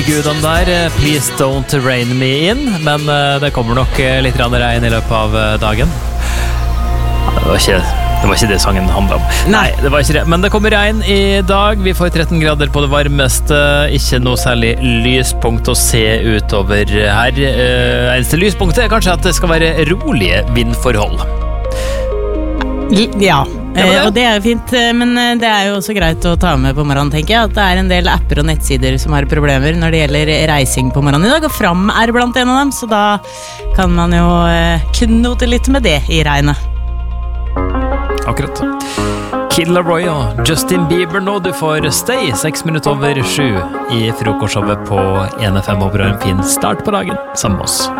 Gudene der, please don't rain me in. Men det kommer nok litt regn I løpet av dagen. Det var ikke det sangen handlet om. Nei, det var ikke det. Men det kommer regn I dag. Vi får 13 grader på det varmeste. Ikke noe særlig lyspunkt å se utover her. Eneste lyspunktet kanskje at det skal være rolige vindforhold. Ja, og det jo fint, men det jo også greit å ta med på morgenen, tenker jeg, at det en del apper og nettsider som har problemer når det gjelder reising på morgenen I dag, og Fram blant en av dem, så da kan man jo knote litt med det I regnet. Akkurat. Kid Laroi og Justin Bieber nå, du får Stay 6 minutter over 7 I frokostshowet på 1FM. Håper du har en fin start på dagen sammen med oss.